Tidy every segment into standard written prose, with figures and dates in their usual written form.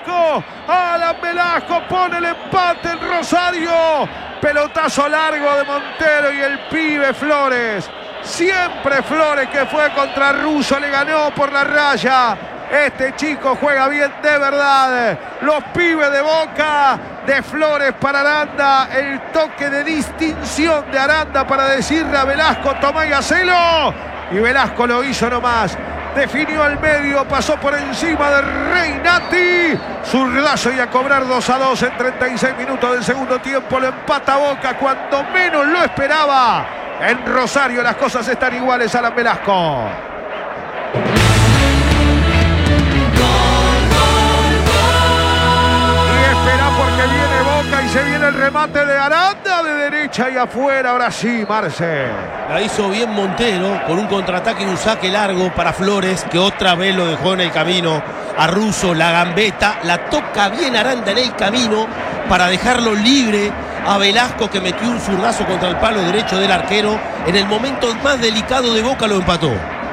Velasco. Alan Velasco pone el empate en Rosario. Pelotazo largo de Montero y el pibe Flores. Siempre Flores, que fue contra Russo, le ganó por la raya. Este chico juega bien de verdad. Los pibes de Boca, de Flores para Aranda. El toque de distinción de Aranda para decirle a Velasco: tomá y hacelo. Y Velasco lo hizo nomás. Definió al medio, pasó por encima de Reinati. Zurdazo y a cobrar 2-2 en 36 minutos del segundo tiempo. Lo empata Boca cuando menos lo esperaba. En Rosario las cosas están iguales. Alan Velasco. Porque viene Boca y se viene el remate de Aranda de derecha y afuera. Ahora sí, Marce. La hizo bien Montero con un contraataque y un saque largo para Flores, que otra vez lo dejó en el camino a Russo. La gambeta, la toca bien Aranda en el camino para dejarlo libre a Velasco, que metió un zurdazo contra el palo derecho del arquero. En el momento más delicado de Boca lo empató.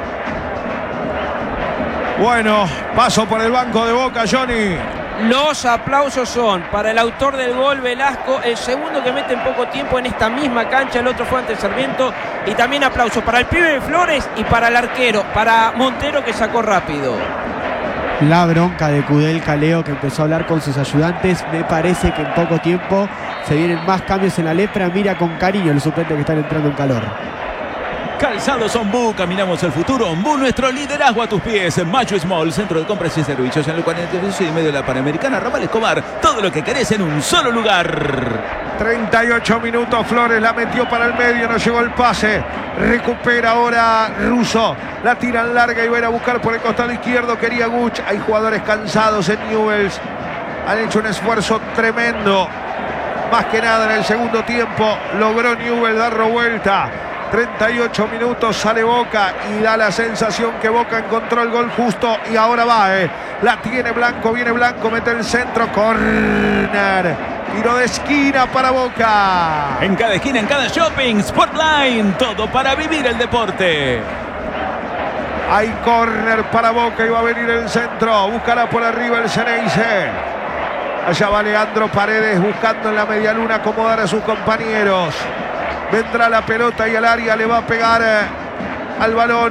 Bueno, paso por el banco de Boca, Johnny. Los aplausos son para el autor del gol, Velasco, el segundo que mete en poco tiempo en esta misma cancha, el otro fue ante Sarmiento, y también aplausos para el pibe de Flores y para el arquero, para Montero, que sacó rápido. La bronca de Kudelka, Leo, que empezó a hablar con sus ayudantes. Me parece que en poco tiempo se vienen más cambios en la lepra. Mira con cariño los suplentes que están entrando en calor. Calzados Ombú, caminamos el futuro. Ombú, nuestro liderazgo a tus pies. Macho Small, centro de compras y servicios en el 48 y medio de la Panamericana, Ramal Escobar. Todo lo que querés en un solo lugar. 38 minutos, Flores la metió para el medio, no llegó el pase. Recupera ahora Russo. La tiran larga y va a ir a buscar por el costado izquierdo. Quería Guch. Hay jugadores cansados en Newell's. Han hecho un esfuerzo tremendo. Más que nada en el segundo tiempo logró Newell's dar vuelta. 38 minutos, sale Boca y da la sensación que Boca encontró el gol justo y ahora va, la tiene Blanco, viene Blanco, mete el centro, córner, tiro de esquina para Boca. En cada esquina, en cada shopping, Sportline, todo para vivir el deporte. Hay córner para Boca y va a venir el centro, buscará por arriba el Ceneice. Allá va Leandro Paredes buscando en la medialuna acomodar a sus compañeros. Vendrá la pelota y al área le va a pegar al balón.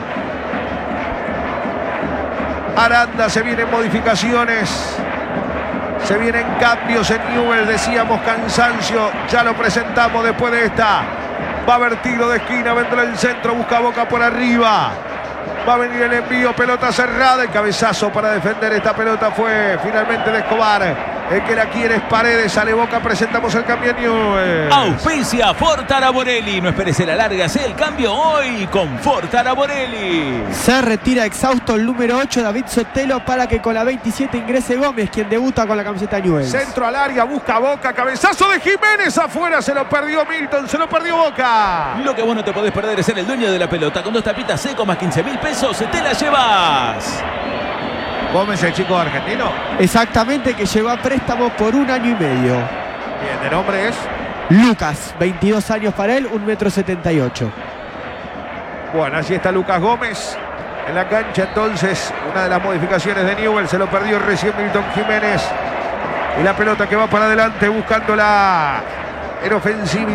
Aranda, se vienen modificaciones. Se vienen cambios en Newell's. Decíamos cansancio. Ya lo presentamos después de esta. Va a haber tiro de esquina. Vendrá el centro. Busca Boca por arriba. Va a venir el envío. Pelota cerrada. El cabezazo para defender esta pelota fue finalmente de Escobar. El que la quiere es Paredes, sale Boca, presentamos el cambio en Newell's. Auspicia Ford Araborelli. No esperes el alargue, hace el cambio hoy con Ford Araborelli. Se retira exhausto el número 8, David Sotelo, para que con la 27 ingrese Gómez, quien debuta con la camiseta Newell's. Centro al área, busca Boca, cabezazo de Jiménez afuera, se lo perdió Milton, se lo perdió Boca. Lo que vos no te podés perder es ser el dueño de la pelota. Con 2 tapitas seco más 15.000 pesos, te la llevas. Gómez, el chico argentino. Exactamente, que llegó a préstamo por 1 año y medio. Bien, el nombre es Lucas, 22 años para él, 1,78 m. Bueno, así está Lucas Gómez en la cancha. Entonces, una de las modificaciones de Newell's, se lo perdió recién Milton Jiménez. Y la pelota que va para adelante buscándola en ofensiva,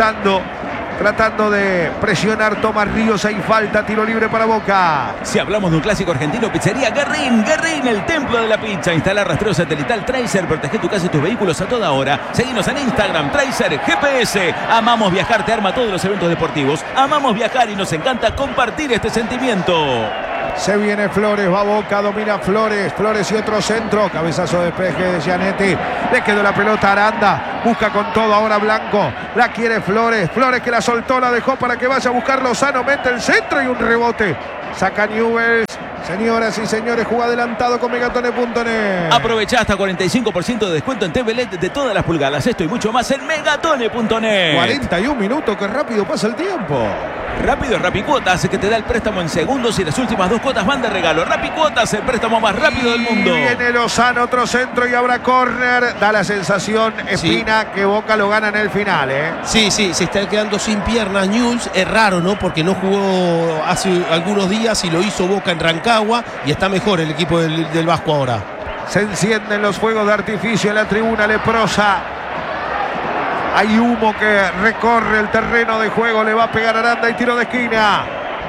tratando de presionar Tomás Ríos. Hay falta, tiro libre para Boca. Si hablamos de un clásico argentino, pizzería Guerrín, el templo de la pizza. Instala rastreo satelital Tracer, protege tu casa y tus vehículos a toda hora. Seguinos en Instagram, Tracer GPS. Amamos viajar, te arma todos los eventos deportivos. Amamos viajar y nos encanta compartir este sentimiento. Se viene Flores, va Boca, domina Flores y otro centro, cabezazo de despeje de Gianetti, le quedó la pelota a Aranda, busca con todo ahora Blanco, la quiere Flores que la soltó, la dejó para que vaya a buscar Lozano, mete el centro y un rebote, saca Newell's. Señoras y señores, juega adelantado con Megatone.net. Aprovecha hasta 45% de descuento en TV LED de todas las pulgadas. Esto y mucho más en Megatone.net. 41 minutos, que rápido pasa el tiempo. Rápido es Rapicuotas, que te da el préstamo en segundos y las últimas 2 cuotas van de regalo. Rapicuotas, el préstamo más rápido del mundo. Viene Lozano, otro centro y habrá córner. Da la sensación, Espina, que Boca lo gana en el final, Sí, se está quedando sin piernas Newell's. Es raro, ¿no? Porque no jugó hace algunos días y lo hizo Boca en Rancagua y está mejor el equipo del Vasco ahora. Se encienden los fuegos de artificio en la tribuna leprosa. Hay humo que recorre el terreno de juego. Le va a pegar Aranda y tiro de esquina.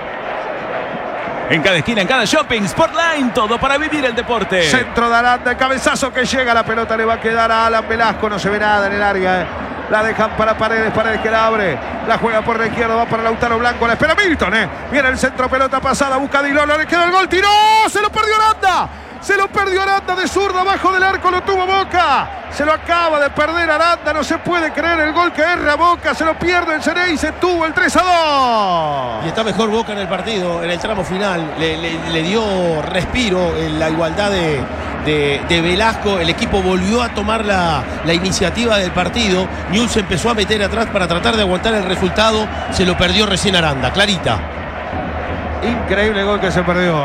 En cada esquina, en cada shopping, Sportline, todo para vivir el deporte. Centro de Aranda, el cabezazo que llega. La pelota le va a quedar a Alan Velasco. No se ve nada en el área. La dejan para Paredes, Paredes que la abre. La juega por la izquierda, va para Lautaro Blanco. La espera Milton, Viene el centro, pelota pasada, busca a Dilolo. Le queda el gol, tiró. Se lo perdió Aranda. Se lo perdió Aranda de zurda, abajo del arco lo tuvo Boca. Se lo acaba de perder Aranda, no se puede creer el gol que erra Boca. Se lo pierde el Ceney y se tuvo el 3-2. Y está mejor Boca en el partido, en el tramo final. Le dio respiro en la igualdad de Velasco. El equipo volvió a tomar la iniciativa del partido. Newell's se empezó a meter atrás para tratar de aguantar el resultado. Se lo perdió recién Aranda, clarita. Increíble gol que se perdió,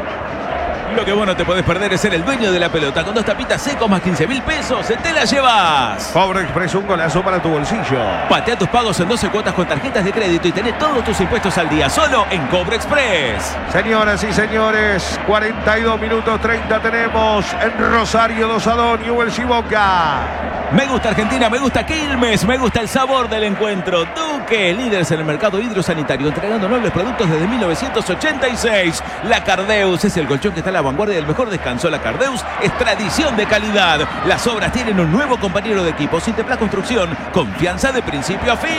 Lo que vos no te podés perder es ser el dueño de la pelota. Con 2 tapitas secos más 15.000 pesos, te la llevas. Cobro Express, un golazo para tu bolsillo. Patea tus pagos en 12 cuotas con tarjetas de crédito y tenés todos tus impuestos al día solo en Cobro Express. Señoras y señores, 42 minutos 30 tenemos en Rosario 2-2, Newell's y Boca. Me gusta Argentina, me gusta Quilmes, me gusta el sabor del encuentro. Duque, líderes en el mercado hidrosanitario, entregando nobles productos desde 1986. La Cardeus es el colchón que está a la vanguardia del mejor descanso. La Cardeus es tradición de calidad. Las obras tienen un nuevo compañero de equipo. Sintepla Construcción, confianza de principio a fin.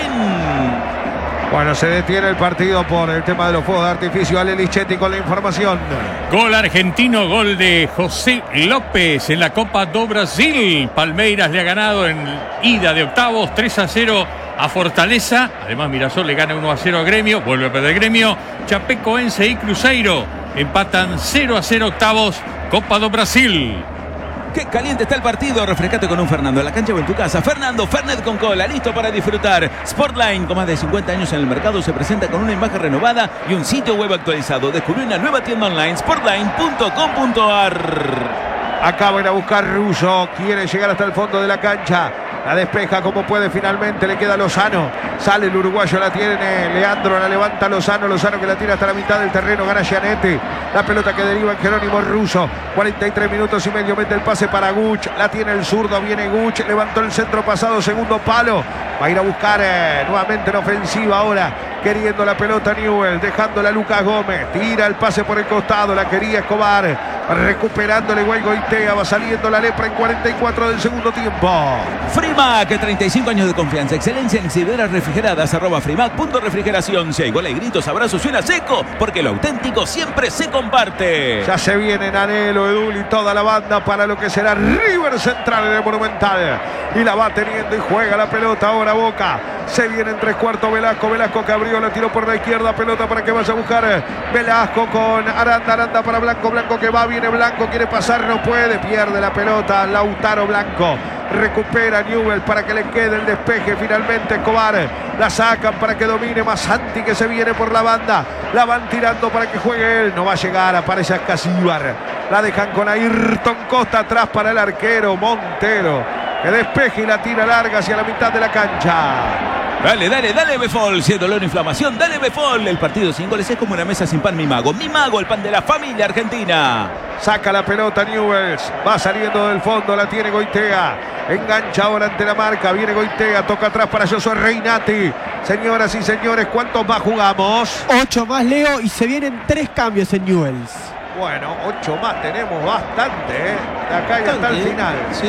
Bueno, se detiene el partido por el tema de los fuegos de artificio. Ale Lichetti con la información. Gol argentino, gol de José López en la Copa do Brasil. Palmeiras le ha ganado en ida de octavos 3-0 a Fortaleza. Además, Mirasol le gana 1-0 a Gremio. Vuelve a perder Gremio. Chapecoense y Cruzeiro empatan 0-0 octavos. Copa do Brasil. Qué caliente está el partido. Refrescate con un Fernando en la cancha o en tu casa. Fernando, Fernet con cola, listo para disfrutar. Sportline, con más de 50 años en el mercado, se presenta con una imagen renovada y un sitio web actualizado. Descubrí una nueva tienda online, sportline.com.ar. Acaba de ir a buscar Russo. Quiere llegar hasta el fondo de la cancha. La despeja como puede, finalmente le queda Lozano. Sale el uruguayo, la tiene Leandro, la levanta Lozano. Lozano que la tira hasta la mitad del terreno, gana Gianetti. La pelota que deriva en Jerónimo Russo. 43 minutos y medio, mete el pase para Guch. La tiene el zurdo, viene Guch. Levantó el centro pasado, segundo palo. Va a ir a buscar nuevamente en ofensiva ahora. Queriendo la pelota Newell's, dejándola a Lucas Gómez. Tira el pase por el costado, la quería Escobar. Recuperándole Guay Goitea, va saliendo la lepra en 44 del segundo tiempo. Frimac, 35 años de confianza, excelencia en exhibidoras refrigeradas, @frimac.refrigeración. Si hay gol y gritos, abrazos, suena seco, porque lo auténtico siempre se comparte. Ya se viene Nanelo, Edul y toda la banda para lo que será River Central en el Monumental. Y la va teniendo y juega la pelota ahora Boca. Se viene en 3/4 Velasco, Velasco que abrió, la tiró por la izquierda, pelota para que vaya a buscar Velasco con Aranda, Aranda para Blanco, Blanco que va, viene Blanco, quiere pasar, no puede, pierde la pelota Lautaro Blanco. Recupera Newell's para que le quede el despeje finalmente Escobar. La sacan para que domine Masanti que se viene por la banda. La van tirando para que juegue él. No va a llegar, aparece Casíbar. La dejan con Ayrton Costa atrás para el arquero Montero. Que despeje y la tira larga hacia la mitad de la cancha. Dale, dale, dale Befol. Si es dolor o inflamación, dale Befol. El partido sin goles es como una mesa sin pan, mi mago. Mi mago, el pan de la familia argentina. Saca la pelota Newell's. Va saliendo del fondo, la tiene Goitea. Engancha ahora ante la marca. Viene Goitea, toca atrás para Josué Reinati. Señoras y señores, ¿cuántos más jugamos? 8 más, Leo, y se vienen 3 cambios en Newell's. Bueno, 8 más, tenemos bastante, de acá y hasta el final. Sí.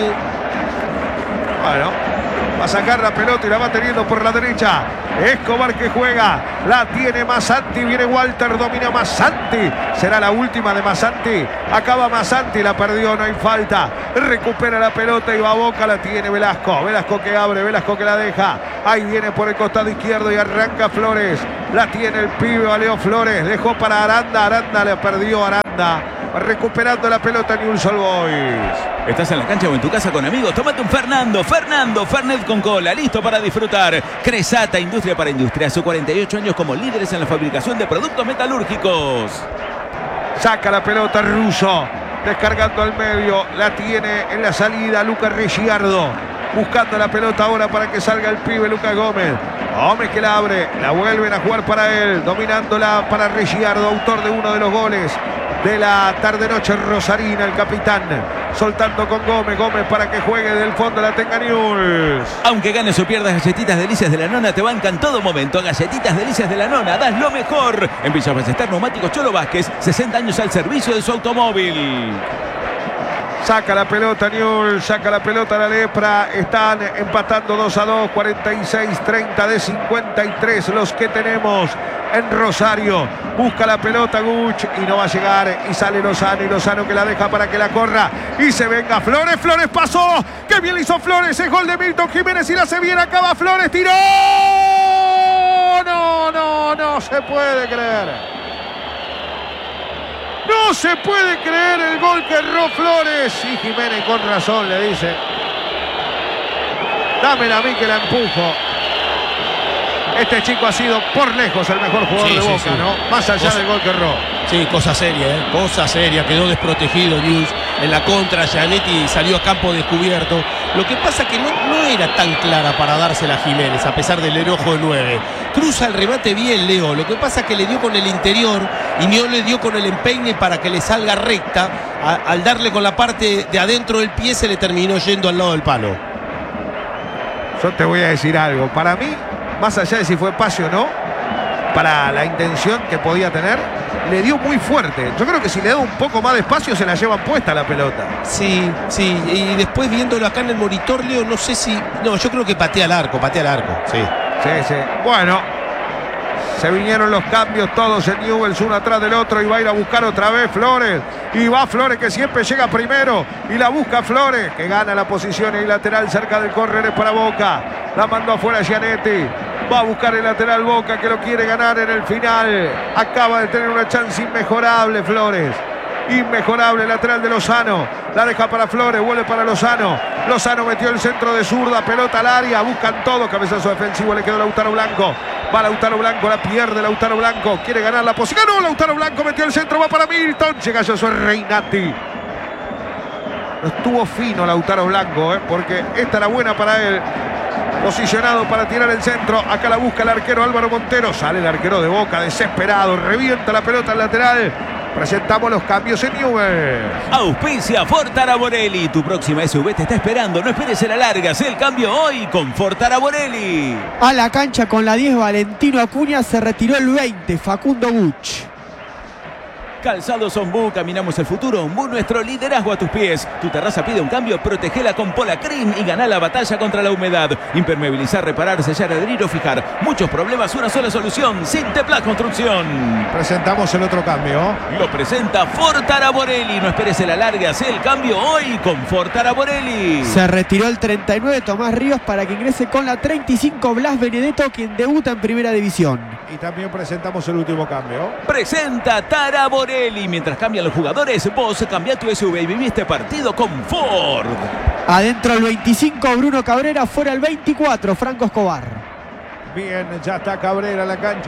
Bueno, va a sacar la pelota y la va teniendo por la derecha. Escobar que juega, la tiene Masanti, viene Walter, domina Masanti. Será la última de Masanti. Acaba Masanti, la perdió, no hay falta. Recupera la pelota y va a Boca, la tiene Velasco. Velasco que abre, Velasco que la deja. Ahí viene por el costado izquierdo y arranca Flores. La tiene el pibe, Leo Flores. Dejó para Aranda, Aranda le perdió Aranda. Recuperando la pelota Newell's Old Boys. Estás en la cancha o en tu casa con amigos, tómate un Fernando, Fernet con cola, listo para disfrutar. Cresata, industria para industria, hace 48 años como líderes en la fabricación de productos metalúrgicos. Saca la pelota Russo, descargando al medio, la tiene en la salida Lucas Ricciardo. Buscando la pelota ahora para que salga el pibe Lucas Gómez. Gómez que la abre, la vuelven a jugar para él, dominándola para Ricciardo, autor de uno de los goles de la tarde-noche rosarina, el capitán soltando con Gómez. Gómez para que juegue del fondo, la tenga Newell's. Aunque ganes o pierdas, Galletitas Delicias de la Nona te banca en todo momento. Galletitas Delicias de la Nona, das lo mejor. En Villa Ballester Neumáticos Cholo Vázquez, 60 años al servicio de su automóvil. Saca la pelota Newell's, saca la pelota la Lepra. Están empatando 2-2, 46-30 de 53 los que tenemos en Rosario. Busca la pelota Guch y no va a llegar. Y sale Lozano, y Lozano que la deja para que la corra. Y se venga Flores. Flores pasó. ¡Qué bien hizo Flores! Es gol de Milton Jiménez y la hace bien. Acaba Flores. ¡Tiró! No se puede creer. No se puede creer el gol que erró Flores. Y Jiménez con razón le dice: dámela a mí que la empujo. Este chico ha sido por lejos el mejor jugador de Boca, ¿no? Más allá del gol que erró. Sí, cosa seria, cosa seria. Quedó desprotegido Newell's en la contra. Gianetti salió a campo descubierto. Lo que pasa que no era tan clara para dársela a Jiménez, a pesar del ojo de 9. Cruza el remate bien Leo. Lo que pasa es que le dio con el interior y no le dio con el empeine para que le salga recta. Al darle con la parte de adentro del pie se le terminó yendo al lado del palo. Yo te voy a decir algo. Para mí, más allá de si fue pase o no, para la intención que podía tener, le dio muy fuerte. Yo creo que si le da un poco más de espacio se la llevan puesta la pelota. Sí. Y después viéndolo acá en el monitor, Leo, no sé si... No, yo creo que patea al arco, sí. Sí. Bueno, se vinieron los cambios todos en Newell's, uno atrás del otro, y va a ir a buscar otra vez Flores. Y va Flores, que siempre llega primero, y la busca Flores, que gana la posición y lateral cerca del córner, es para Boca. La mandó afuera Gianetti. Va a buscar el lateral Boca, que lo quiere ganar en el final. Acaba de tener una chance inmejorable Flores. Inmejorable, lateral de Lozano. La deja para Flores, vuelve para Lozano. Lozano metió el centro de zurda, pelota al área. Buscan todo, cabezazo defensivo, le quedó Lautaro Blanco. Va Lautaro Blanco, la pierde Lautaro Blanco. Quiere ganar la posición. ¡No! Lautaro Blanco metió el centro, va para Milton. Llega Josué Reinati. No estuvo fino Lautaro Blanco, porque esta era buena para él. Posicionado para tirar el centro. Acá la busca el arquero Álvaro Montero. Sale el arquero de Boca desesperado. Revienta la pelota al lateral. Presentamos los cambios en Newell's. Auspicia Ford Araborelli. Tu próxima SUV te está esperando. No esperes a la larga. Haz el cambio hoy con Ford Araborelli. A la cancha con la 10 Valentino Acuña. Se retiró el 20 Facundo Buch. Calzados Ombú, caminamos el futuro. Ombú, nuestro liderazgo a tus pies. Tu terraza pide un cambio, protegela con Polacrim y gana la batalla contra la humedad. Impermeabilizar, reparar, sellar, adherir o fijar. Muchos problemas, una sola solución. Sinteplas Construcción. Presentamos el otro cambio. Lo presenta Ford Araborelli. No esperes a la larga, haz el cambio hoy con Ford Araborelli. Se retiró el 39 Tomás Ríos para que ingrese con la 35 Blas Benedetto, quien debuta en Primera División. Y también presentamos el último cambio. Presenta Taraborelli. Mientras cambian los jugadores, vos cambia tu SUV y viví este partido con Ford. Adentro el 25 Bruno Cabrera, fuera el 24 Franco Escobar. Bien, ya está Cabrera en la cancha.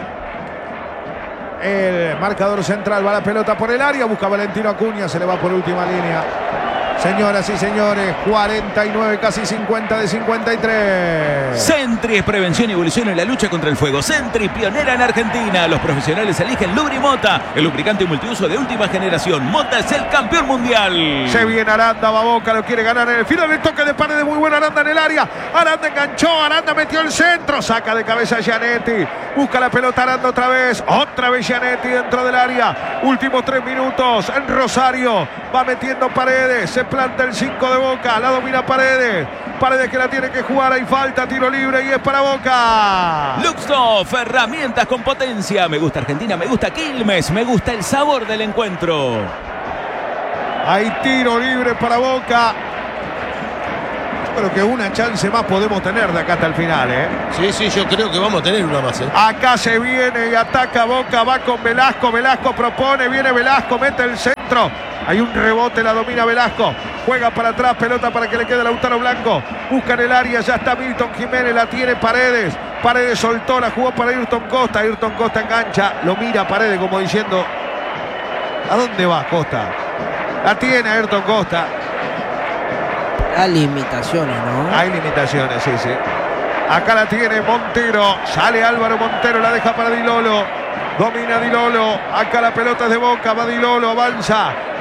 El marcador central, va la pelota por el área, busca Valentino Acuña, se le va por última línea. Señoras y señores, 49, casi 50 de 53. Sentry es prevención y evolución en la lucha contra el fuego. Sentry, pionera en Argentina. Los profesionales eligen Lubrimota, el lubricante multiuso de última generación. Mota es el campeón mundial. Se viene Aranda, va Boca, lo quiere ganar en el final. El toque de Paredes, muy buena Aranda en el área. Aranda enganchó, Aranda metió el centro. Saca de cabeza Gianetti. Busca la pelota Aranda otra vez. Otra vez Gianetti dentro del área. Últimos 3 minutos en Rosario. Va metiendo Paredes. Se planta el 5 de Boca. La domina Paredes. Paredes que la tiene que jugar. Hay falta, tiro libre y es para Boca. Luxoff, herramientas con potencia. Me gusta Argentina, me gusta Quilmes. Me gusta el sabor del encuentro. Hay tiro libre para Boca. Creo que una chance más podemos tener de acá hasta el final, Sí, yo creo que vamos a tener una más, Acá se viene y ataca Boca, va con Velasco. Velasco propone, viene Velasco, mete el centro. Hay un rebote, la domina Velasco. Juega para atrás, pelota para que le quede Lautaro Blanco. Busca en el área, ya está Milton Jiménez, la tiene Paredes. Paredes soltó, la jugó para Ayrton Costa. Ayrton Costa engancha, lo mira Paredes como diciendo: ¿a dónde va Costa? La tiene Ayrton Costa. Hay limitaciones, ¿no? Hay limitaciones, sí. Acá la tiene Montero. Sale Álvaro Montero, la deja para Di Lolo. Domina Di Lolo. Acá la pelota es de Boca. Va Di Lolo, avanza.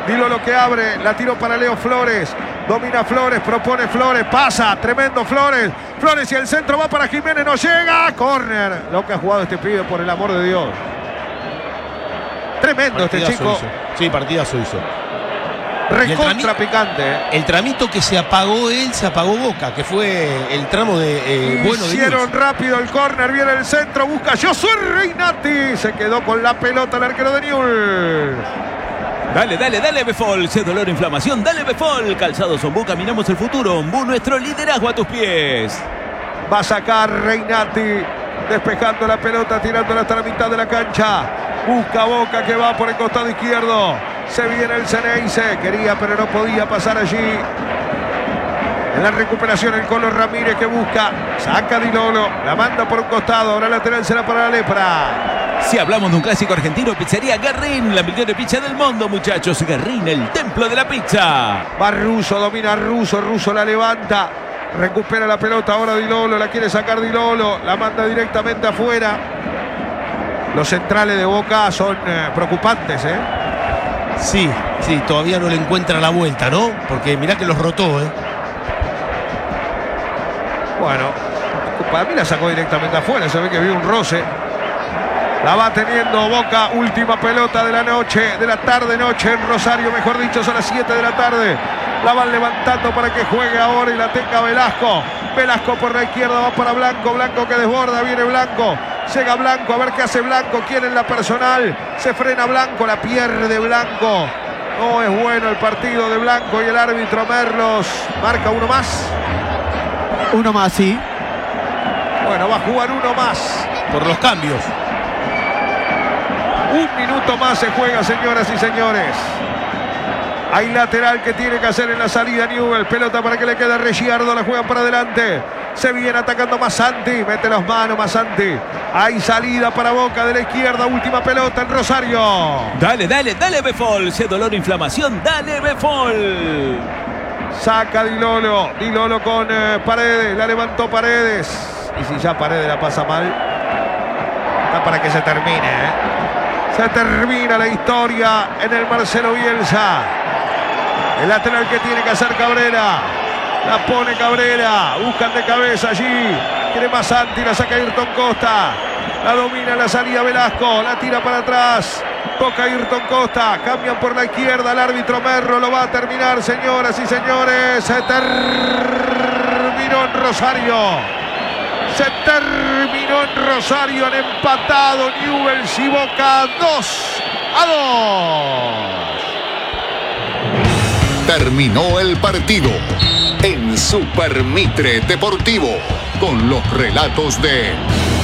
Dilo lo que abre, la tiró para Leo Flores. Domina Flores, propone Flores, pasa, tremendo Flores. Flores y el centro va para Jiménez, no llega. Córner, lo que ha jugado este pibe, por el amor de Dios. Tremendo Partidazo este chico. hizo. Sí, partidazo hizo. Recontra picante. El tramito que se apagó él, se apagó Boca, que fue el tramo de bueno de Hicieron Newell's. rápido el córner, viene el centro, busca Josué Reinati. Se quedó con la pelota el arquero de Newell's. Dale, Befol. Si es dolor o inflamación, dale Befol. Calzados Ombú, caminamos el futuro. Ombú, nuestro liderazgo a tus pies. Va a sacar Reinati, despejando la pelota, tirándola hasta la mitad de la cancha. Busca Boca, que va por el costado izquierdo. Se viene el Ceneice, quería pero no podía pasar allí. En la recuperación el Colo Ramírez, que busca, saca Di Lolo, la manda por un costado, ahora lateral será para la Lepra. Si hablamos de un clásico argentino, pizzería Guerrín, la mejor pizza del mundo, muchachos. Guerrín, el templo de la pizza. Va Russo, domina Russo la levanta, recupera la pelota ahora Di Lolo, la quiere sacar Di Lolo, la manda directamente afuera. Los centrales de Boca son preocupantes, Sí, todavía no le encuentra la vuelta, ¿no? Porque mirá que los rotó, Bueno, para mí la sacó directamente afuera, se ve que vio un roce. La va teniendo Boca, última pelota de la noche, de la tarde-noche en Rosario, mejor dicho, son las 7 de la tarde. La van levantando para que juegue ahora y la tenga Velasco. Velasco por la izquierda, va para Blanco, Blanco que desborda, viene Blanco. Llega Blanco, a ver qué hace Blanco, quiere en la personal, se frena Blanco, la pierde Blanco. No es bueno el partido de Blanco y el árbitro Merlos marca uno más. Uno más, sí. Bueno, va a jugar uno más. por los cambios. Un minuto más se juega, señoras y señores. Hay lateral que tiene que hacer en la salida Newell's. Pelota para que le quede a Reggiardo. La juegan para adelante. Se viene atacando Massanti. Mete las manos Massanti. Hay salida para Boca de la izquierda. Última pelota en Rosario. Dale, dale, dale Befol. Si es dolor o inflamación, dale Befol. Saca Di Lolo. Di Lolo con Paredes. La levantó Paredes. Y si ya Paredes la pasa mal, está para que se termine, Se termina la historia en el Marcelo Bielsa. El lateral que tiene que hacer Cabrera. La pone Cabrera. Buscan de cabeza allí. Quiere Massanti. La saca Ayrton Costa. La domina la salida Velasco. La tira para atrás. Toca Ayrton Costa. Cambian por la izquierda. El árbitro Merlo lo va a terminar, señoras y señores. Se terminó en Rosario. Se terminó en Rosario. Han empatado Newell's y Boca 2-2. Terminó el partido en Super Mitre Deportivo con los relatos de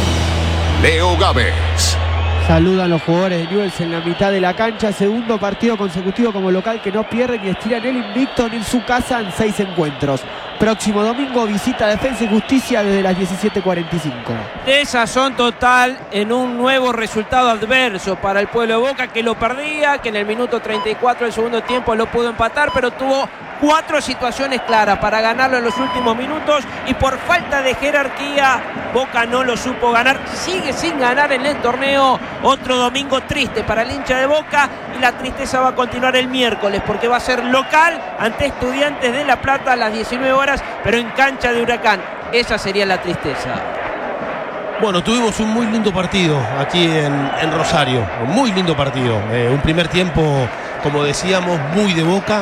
Leo Gávez. Saludan los jugadores de Newell's en la mitad de la cancha. Segundo partido consecutivo como local que no pierden y estiran el invicto en su casa en 6 encuentros. Próximo domingo visita Defensa y Justicia desde las 17:45. Desazón total en un nuevo resultado adverso para el pueblo de Boca, que lo perdía, que en el minuto 34 del segundo tiempo lo pudo empatar, pero tuvo 4 situaciones claras para ganarlo en los últimos minutos y por falta de jerarquía Boca no lo supo ganar. Sigue sin ganar en el torneo. Otro domingo triste para el hincha de Boca y la tristeza va a continuar el miércoles porque va a ser local ante Estudiantes de La Plata a las 19 horas, pero en cancha de Huracán. Esa sería la tristeza. Bueno, tuvimos un muy lindo partido aquí en Rosario, un muy lindo partido. Un primer tiempo, como decíamos, muy de Boca,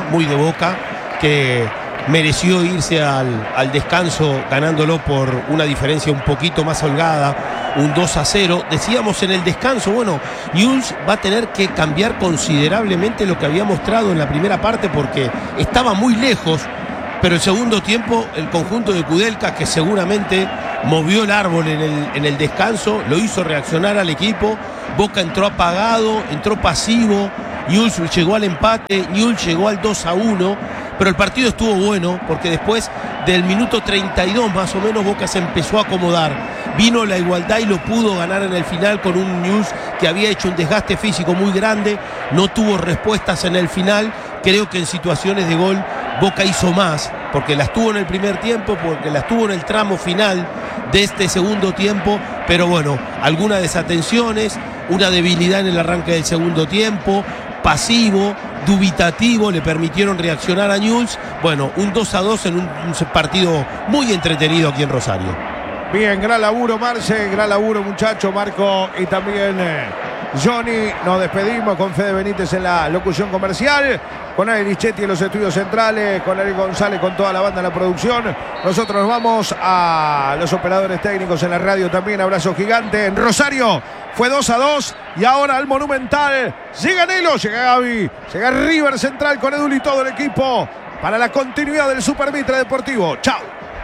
que mereció irse al descanso ganándolo por una diferencia un poquito más holgada, un 2-0. Decíamos en el descanso, bueno, Newell's va a tener que cambiar considerablemente lo que había mostrado en la primera parte porque estaba muy lejos, pero el segundo tiempo el conjunto de Kudelka, que seguramente movió el árbol en el descanso, lo hizo reaccionar al equipo. Boca entró apagado, entró pasivo, Newell's llegó al empate, Newell's llegó al 2-1, pero el partido estuvo bueno porque después del minuto 32 más o menos Boca se empezó a acomodar. Vino la igualdad y lo pudo ganar en el final con un Newell's que había hecho un desgaste físico muy grande, no tuvo respuestas en el final. Creo que en situaciones de gol Boca hizo más, porque las tuvo en el primer tiempo, porque las tuvo en el tramo final de este segundo tiempo, pero bueno, algunas desatenciones, una debilidad en el arranque del segundo tiempo, pasivo, dubitativo le permitieron reaccionar a Newell's. Bueno, un 2-2 en un partido muy entretenido aquí en Rosario. Bien, gran laburo Marce, gran laburo muchacho, Marco y también Johnny. Nos despedimos con Fede Benítez en la locución comercial, con Ari Lichetti en los estudios centrales, con Ari González, con toda la banda en la producción. Nosotros nos vamos a los operadores técnicos en la radio también. Abrazo gigante. En Rosario fue 2-2 y ahora al Monumental llega Nelo, llega Gaby, llega River Central con Edul y todo el equipo para la continuidad del Super Mitre Deportivo. Chao.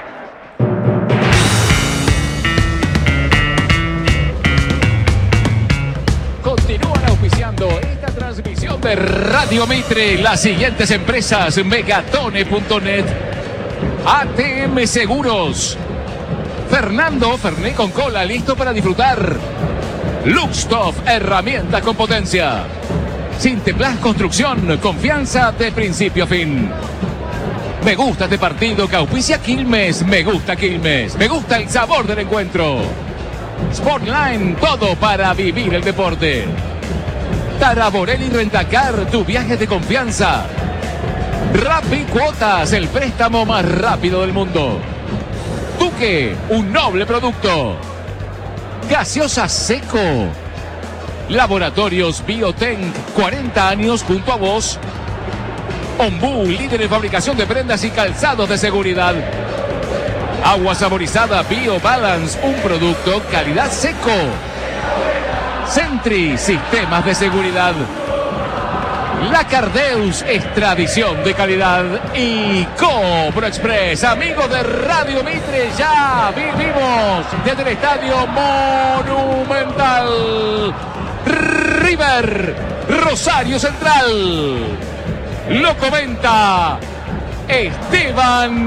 Continúan auspiciando esta transmisión de Radio Mitre las siguientes empresas: Megatone.net, ATM Seguros, Fernando Fernet con cola, listo para disfrutar, Luxtoff, herramientas con potencia, Sinteplas Construcción, confianza de principio a fin. Me gusta este partido que auspicia Quilmes, me gusta Quilmes, me gusta el sabor del encuentro. Sportline, todo para vivir el deporte. Taraborelli Rentacar, tu viaje de confianza. Rappi Cuotas, el préstamo más rápido del mundo. Duque, un noble producto. Gaseosa Seco. Laboratorios Biotenc, 40 años junto a vos. Ombú, líder en fabricación de prendas y calzados de seguridad. Agua saborizada BioBalance, un producto calidad Seco. Sentry, sistemas de seguridad. La Cardeus, extradición de calidad. Y Cobro Express, amigos de Radio Mitre, ya vivimos desde el Estadio Monumental. River, Rosario Central. Lo comenta Esteban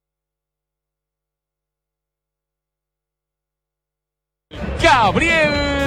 Gabriel